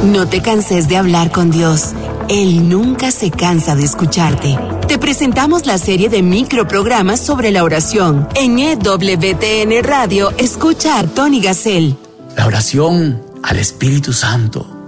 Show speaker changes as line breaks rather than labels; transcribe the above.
No te canses de hablar con Dios. Él nunca se cansa de escucharte. Te presentamos la serie de microprogramas sobre la oración. En EWTN Radio, escucha a Tony Gassel.
La oración al Espíritu Santo